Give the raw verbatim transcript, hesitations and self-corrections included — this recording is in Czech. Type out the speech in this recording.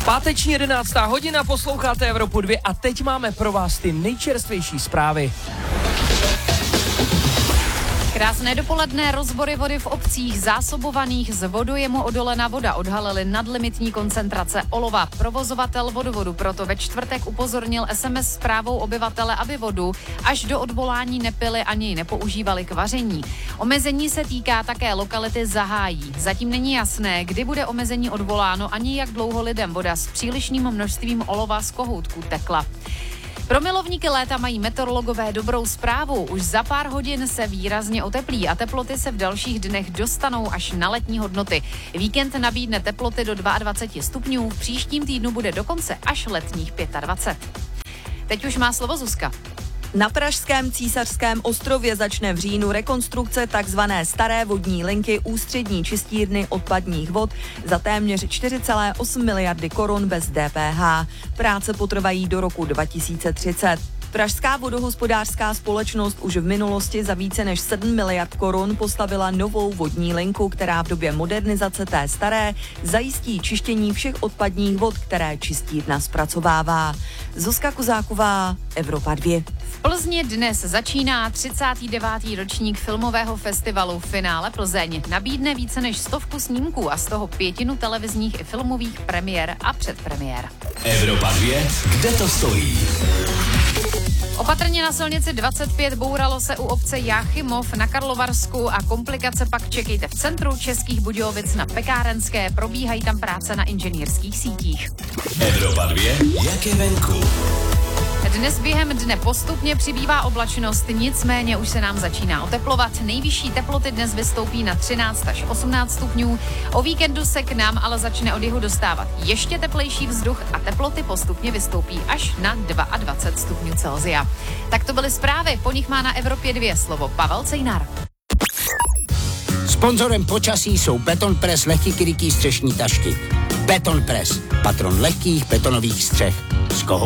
Páteční jedenáctá hodina, posloucháte Evropu dva a teď máme pro vás ty nejčerstvější zprávy. Krásné dopoledne. Rozbory vody v obcích zásobovaných z vodojemu Odolena voda odhalily nadlimitní koncentrace olova. Provozovatel vodovodu proto ve čtvrtek upozornil es em es zprávou obyvatele, aby vodu až do odvolání nepili ani ji nepoužívali k vaření. Omezení se týká také lokality Zahájí. Zatím není jasné, kdy bude omezení odvoláno ani jak dlouho lidem voda s přílišným množstvím olova z kohoutků tekla. Pro milovníky léta mají meteorologové dobrou zprávu. Už za pár hodin se výrazně oteplí a teploty se v dalších dnech dostanou až na letní hodnoty. Víkend nabídne teploty do dvacet dva stupňů, v příštím týdnu bude dokonce až letních dvacet pět. Teď už má slovo Zuzka. Na pražském Císařském ostrově začne v říjnu rekonstrukce takzvané staré vodní linky ústřední čistírny odpadních vod za téměř čtyři celé osm miliardy korun bez dé pé há. Práce potrvají do roku dva tisíce třicet. Pražská vodohospodářská společnost už v minulosti za více než sedm miliard korun postavila novou vodní linku, která v době modernizace té staré zajistí čištění všech odpadních vod, které čistírna zpracovává. Zuzka Kozáková, Evropa dva. V Plzni dnes začíná třicátý devátý ročník filmového festivalu Finále Plzeň. Nabídne více než stovku snímků a z toho pětinu televizních i filmových premiér a předpremiér. Evropa dva, kde to stojí? Opatrně na silnici dvacet pět bouralo se u obce Jáchymov na Karlovarsku a komplikace pak čekejte v centru Českých Budějovic na Pekárenské. Probíhají tam práce na inženýrských sítích. Evropa dva, jak je venku? Dnes během dne postupně přibývá oblačnost, nicméně už se nám začíná oteplovat. Nejvyšší teploty dnes vystoupí na třináct až osmnáct stupňů. O víkendu se k nám ale začne od jihu dostávat ještě teplejší vzduch a teploty postupně vystoupí až na dvacet dva stupňů Celsia. Tak to byly zprávy, po nich má na Evropě dva slovo Pavel Cejnar. Sponzorem počasí jsou Beton Press lehký krytí střešní tašky. Beton Press, patron lehkých betonových střech. Z koho